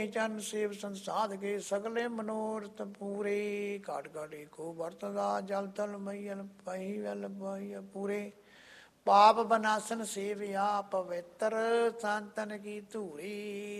ਚਰਨ ਸੇਵ ਸੰਸਾਧ ਕੇ ਸਗਲੇ ਮਨੋਰਥ ਪੂਰੇ। ਘਾਟ ਘਾਟੀ ਕੋ ਵਰਤਦਾ ਜਲ ਤਲ ਮਈਲ ਪਈ ਵਲ ਪਈ ਪੂਰੇ। ਪਾਪ ਬਨਾਸਨ ਸੇਵਿਆ ਪਵਿੱਤਰ ਸੰਤਨ ਕੀ ਧੂੜੀ।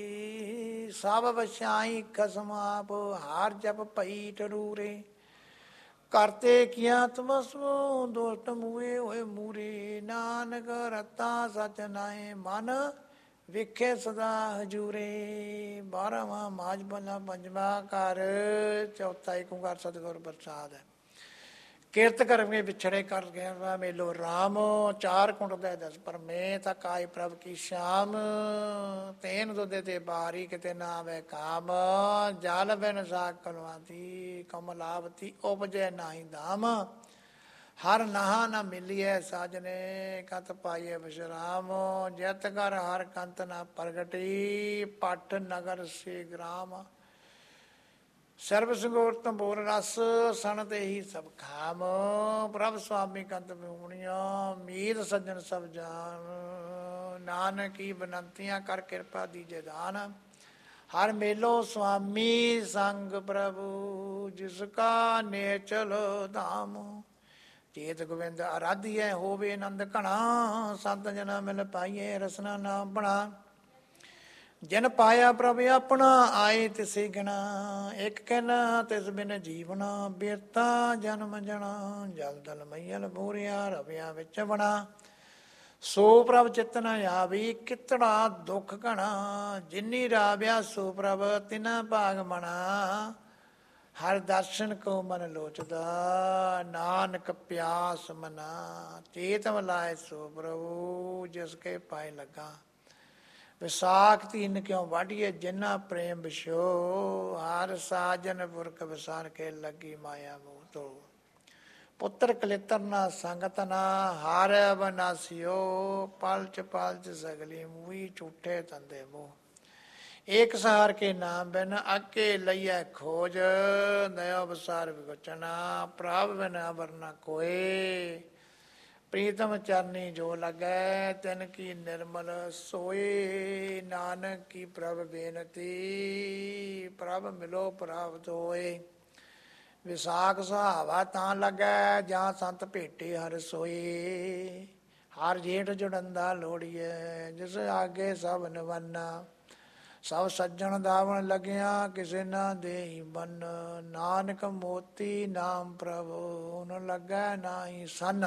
ਸਭ ਵਛਾਈ ਖਸਮ ਆਪ ਹਾਰ ਜਪ ਪਈ ਟਰੂਰੇ। ਕਰਤੇ ਕੀਆ ਤਮਸੂ ਦੋਸਤ ਮੂਏ ਹੋਏ ਮੂਰੇ। ਨਾਨਕ ਰਤਾ ਸਚ ਨਾਏ ਮਨ ਵਿਖੇ ਸਦਾ ਹਜੂਰੇ। 12ਵਾਂ ਮਾਝ ਬੱਲਾ ਪੰਜਵਾਂ ਘਰ ਚੌਥਾ ਏਕ ਓੰਕਾਰ ਸਤਿਗੁਰ ਪ੍ਰਸਾਦ ਹੈ। ਕਿਰਤ ਕਰਮੇ ਵਿਛੜੇ ਕਰ ਗਿਆ ਮੇਲੋ ਰਾਮ। ਚਾਰ ਕੁੰਡ ਦੇ ਦਸ ਪਰਮੇ ਤਕ ਆਏ ਪ੍ਰਭ ਕੀ ਸ਼ਾਮ। ਤੈਨ ਦੁਦੇ ਤੇ ਬਾਰੀ ਕਿਤੇ ਨਾ ਆਵੇ ਕਾਮ। ਜਲ ਬਿਨ ਸਾਗ ਕਲਵਾਤੀ ਕਮਲਾਵਤੀ ਉਪਜੈ ਨਾਹੀ ਧਾਮ। ਹਰ ਨਹਾ ਨਾ ਮਿਲੀਐ ਸਾਜਨੇ ਕਤ ਪਾਈਐ ਵਿਸ਼ਰਾਮ। ਜਿਤ ਕਰ ਹਰ ਕੰਤ ਨਾ ਪ੍ਰਗਟੀ ਪਟ ਨਗਰ ਸੇ ਗ੍ਰਾਮ। ਸਰਬ ਸੰਗੋਰ ਤੰਬੋਰ ਰਸ ਸਣ ਤੇ ਹੀ ਸਭ ਖਾਮ। ਪ੍ਰਭ ਸੁਆਮੀ ਕੰਤ ਵਿਹੂਣੀਆਂ ਮੀਤ ਸੱਜਣ ਸਭ ਜਾਨ। ਨਾਨਕ ਕੀ ਬਨੰਤੀਆਂ ਕਰ ਕਿਰਪਾ ਦੀਜੇ ਦਾਨ। ਹਰ ਮੇਲੋ ਸੁਆਮੀ ਸੰਗ ਪ੍ਰਭੂ ਜਿਸ ਕਾ ਨੇਚਲ ਧਾਮ। ਚੇਤ ਗੋਬਿੰਦ ਅਰਾਧੀਐ ਹੋਵੇ ਆਨੰਦ ਘਣਾ। ਸੰਤ ਜਨਾ ਮਿਲ ਪਾਈਏ ਰਸਨਾ ਨਾਮ ਬਣਾ। ਜਿਨ ਪਾਇਆ ਪ੍ਰਭ ਆਪਣਾ ਆਏ ਤਿਸੇ ਗਿਣਾ। ਇੱਕ ਕਹਿਣਾ ਤਿਸ ਬਿਨ ਜੀਵਨਾ ਬਿਰਤਾ ਜਨਮ ਜਣਾ। ਜਲ ਦਲ ਮਈਲ ਬੂਰਿਆ ਰਵਿਆ ਵਿੱਚ ਬਣਾ। ਸੋ ਪ੍ਰਭ ਚਿਤ ਨ ਆਵੀ ਕਿਤੜਾ ਦੁੱਖ ਘਣਾ। ਜਿਨੀ ਰਾਵਿਆ ਸੋ ਪ੍ਰਭ ਤਿਨਾ ਭਾਗ ਮਣਾ। ਹਰ ਦਰਸ਼ਨ ਕੋ ਮਨ ਲੋਚਦਾ ਨਾਨਕ ਪਿਆਸ ਮਨਾ। ਚੇਤ ਮਲਾਏ ਸੋ ਪ੍ਰਭੂ ਜਿਸ ਕੇ ਪਾਏ ਲੱਗਾ। ਵਿਸਾਖ ਤੀਨ ਕਿਉਂ ਵਾਢੀਏ ਜਿਨਾ ਪ੍ਰੇਮ ਵਿਛੋ। ਹਰ ਸਾਜਨ ਪੁਰਖ ਵਿਸਾਰ ਕੇ ਲੱਗੀ ਮਾਇਆ ਮੋਹ ਤੋ। ਪੁੱਤਰ ਕਲੇਤਰ ਨਾ ਸੰਗਤ ਨਾ ਹਾਰ ਬਨਾਸਿਓ। ਪਲਚ ਪਲਚ ਸਗਲੀ ਮੂਹੀ ਝੂਠੇ ਤੰਦੇ ਮੋਹ। ਏਕ ਸਹਾਰ ਕੇ ਨਾਮ ਬਿਨ ਆਕੇ ਲਈਐ ਖੋਜ। ਦਇਆ ਬਸਾਰ ਵਿਗੋਚਨਾ ਪ੍ਰਭ ਬਿਨ ਅਵਰ ਨ ਕੋਏ। ਪ੍ਰੀਤਮ ਚਰਨੀ ਜੋ ਲੱਗੈ ਤਿਨ ਕੀ ਨਿਰਮਲ ਸੋਏ। ਨਾਨਕ ਕੀ ਪ੍ਰਭ ਬੇਨਤੀ ਪ੍ਰਭ ਮਿਲੋ ਪ੍ਰਾਪਤ ਹੋਏ। ਵਿਸਾਖ ਸੁਹਾਵਾ ਤਾਂ ਲੱਗੈ ਜਾਂ ਸੰਤ ਭੇਟੇ ਹਰ ਸੋਏ। ਹਰ ਜੇਠ ਜੁੜੰਦਾ ਲੋੜੀਐ ਜਿਸ ਆਗੇ ਸਭ ਨਿਵੰਨਾ। ਸਭ ਸੱਜਣ ਦਾਵਣ ਲੱਗਿਆ ਕਿਸੇ ਨਾ ਦੇਹੀ ਬੰਨ। ਨਾਨਕ ਮੋਤੀ ਨਾਮ ਪ੍ਰਭੂ ਨ ਲੱਗੈ ਨਾਹੀ ਸੰਨ।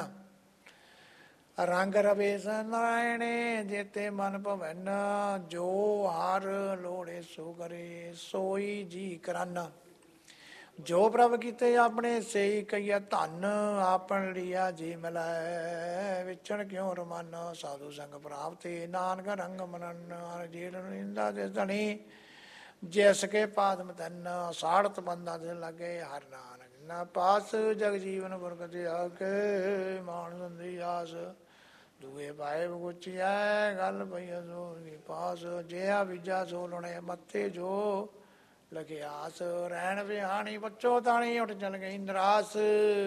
ਰੰਗ ਰਵੇ ਨਾਰਾਇਣੇ ਜੇਤੇ ਮਨ ਭਵਨ। ਜੋ ਹਰ ਲੋੜੇ ਸੋ ਕਰੇ ਸੋਈ ਜੀ ਕਰਨ। ਜੋ ਪ੍ਰਭ ਕੀਤੇ ਆਪਣੇ ਸਈ ਕਈਆ ਧਨ। ਆਪਨ ਲਿਆ ਜੀ ਮਿਲੈ ਵਿਚਣ ਕਿਉ ਰਮਨ। ਸਾਧੂ ਸੰਗ ਪ੍ਰਾਪਤੇ ਨਾਨਕ ਰੰਗ ਮਨਨ। ਹਰ ਜੀੜ ਨਿੰਦਾ ਦੇ ਧਣੀ ਜਿਸ ਕੇ ਪਾਦਮ ਤਨ। ਸਾੜਤ ਬੰਦਾ ਦੇ ਲਾਗੇ ਹਰ ਨਾਨਕ ਨਾ ਪਾਸ। ਜਗ ਜੀਵਨ ਬਰਕਤ ਆਕੇ ਮਾਨ ਸੰਦੀ ਆਸ। ਦੂਏ ਪਾਏ ਬਗੁਚੀਐ ਗੱਲ ਪਈ ਸੋ ਪਾਸ। ਜਿਹਾ ਬੀਜਾ ਸੋ ਲੁਣੇ ਮੱਥੇ ਜੋ ਲਗਿਆਸ। ਰਹਿਣ ਵਿਹਾਣੀ ਬੱਚੋ ਤਾਣੀ ਉੱਠ ਚਲ ਗਈ ਨਿਰਾਸ।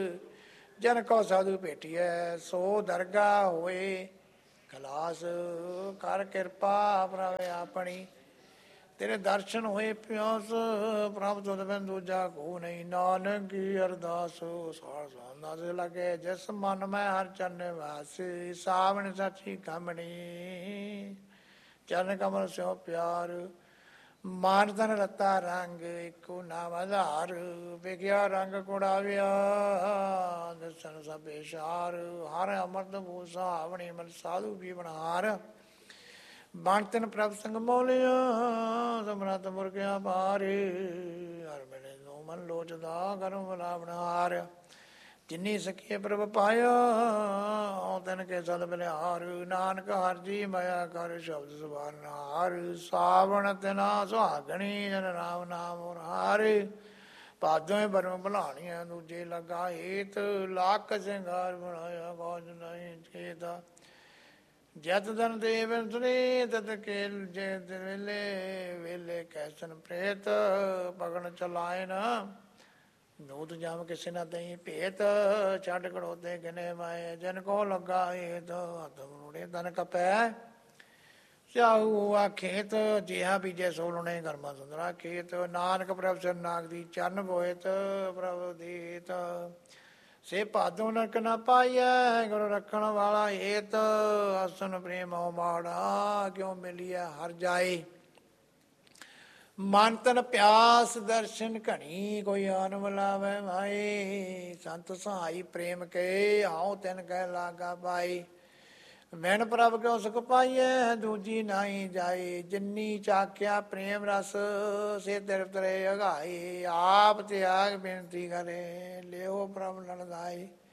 ਜਨ ਕੋ ਸਾਧੂ ਭੇਟੀਐ ਸੋ ਦਰਗਾ ਹੋਏ ਖਲਾਸ। ਕਰ ਕਿਰਪਾ ਪ੍ਰਭ ਆਪਣੀ ਤੇਰੇ ਦਰਸ਼ਨ ਹੋਏ ਪਿਆਸ। ਪ੍ਰਭ ਤੁਧ ਬਿਨ ਦੂਜਾ ਕੋ ਨਹੀਂ। ਨਾਨਕ ਕੀ ਅਰਦਾਸ ਸਾਰ ਸਾਨਾ ਸੇ ਲਗੇ। ਜਿਸ ਮਨ ਮੈਂ ਹਰ ਚਰਨ ਵਾਸੀ। ਸਾਵਣ ਸਾਚੀ ਕਮਣੀ ਚਰਨ ਕਮਲ ਸਿਓ ਪਿਆਰ। ਮਾਨ ਤਨ ਰਤਾ ਰੰਗ ਇੱਕੋ ਨਾਮ ਆਧਾਰ। ਵਿਗਿਆ ਰੰਗ ਕੁੜਾਵਿਆ ਦਸਨ ਸਭ ਇਸ਼ਾਰ। ਹਰ ਅਮਰਤ ਭੂ ਸੁਹਾਵਣੀ ਮਨ ਸਾਧੂ ਵੀ ਬਨਹਾਰ। ਬਣ ਤਿਨ ਪ੍ਰਭ ਸੰਗ ਮੋਲਿਆ ਸਮਰਤ ਮੁਰਗਿਆ ਭਾਰੇ। ਹਰ ਮਿਲੇ ਨੋ ਮਨ ਲੋਚਦਾ ਕਰਮ ਬਲਾਵਨ ਹਾਰ। ਜਿਨੀ ਸਖੀਏ ਪ੍ਰਭ ਪਾਇਆ ਤਿਨ ਕੇ ਸਦ ਬਲਿਹਾਰ। ਨਾਨਕ ਹਰ ਜੀ ਮਾਇਆ ਕਰ ਸ਼ਬਦ ਸੁਭਾਨ ਹਾਰ। ਸਾਵਣ ਤਿਨਾ ਸੁਹਾਗਣੀ ਜਨ ਰਾਮ ਨਾਮ ਹਾਰੇ। ਭਾਦੋਂ ਬਰਮ ਭਲਾਣੀਆਂ ਦੂਜੇ ਲਗਾ ਹੇਤ। ਲੱਖ ਸਿੰਗਾਰ ਬਣਾਇਆ ਗੋਜ ਨਹੀਂ ਚੇਤਾ। ਜਤ ਧਨ ਦੇਵਨ ਸੁਨੇ ਤਤ ਕੇਲ ਜੇ ਵੇਲੇ ਵੇਲੇ ਕੈਸਨ ਪ੍ਰੇਤ। ਪਗਣ ਚਲਾਇਨ ਨੂਤ ਜਮ ਕਿਸੇ ਨਾ ਦਈ ਭੇਤ। ਛੱਡ ਖੜੋਤੇ ਗਿਨੇ ਮਾਏ ਜਨ ਕੋ ਲੱਗਾ ਹੇਤ। ਹੱਥ ਮਰੋੜੇ ਤਨ ਕਪੈ ਚਾਹੂ ਆ ਖੇਤ ਜਿਹਾ ਬੀਜੇ ਸੋਲਣੇ ਕਰਮਾ ਸੁੰਦਰਾ ਖੇਤ। ਨਾਨਕ ਪ੍ਰਭ ਸਿਰ ਨਾਗ ਦੀ ਚਰਨ ਬੋਇਤ ਪ੍ਰਭ ਦੇਤ। ਸੇ ਭਾਦੋਂ ਨਰਕ ਨਾ ਪਾਈਐ ਗੁਰ ਰੱਖਣ ਵਾਲਾ ਹੇਤ। ਆਸਨ ਪ੍ਰੇਮ ਹੋ ਮਾੜਾ ਕਿਉ ਮਿਲੀਐ ਹਰ ਜਾਏ। ਮਨ ਤਨ ਪਿਆਸ ਦਰਸ਼ਨ ਘਣੀ ਕੋਈ ਆਨ ਮਿਲਾਵੈ ਮਾਏ। ਸੰਤ ਸਹਾਈ ਪ੍ਰੇਮ ਕੇ ਆਉ ਤਿਨ ਕਹਿ ਲਾਗਾ ਪਾਈ। ਮੈਨ ਪ੍ਰਭ ਕਿਉ ਸੁਖ ਪਾਈਐ ਦੂਜੀ ਨਾਹੀ ਜਾਏ। ਜਿਨੀ ਚਾਕਿਆ ਪ੍ਰੇਮ ਰਸ ਸੇ ਤ੍ਰਿਪਤ ਰਹੇ ਅਗਾਏ। ਆਪ ਤਿਆਗ ਬੇਨਤੀ ਕਰੇ ਲਿਓ ਪ੍ਰਭ ਲੜਦਾਈ।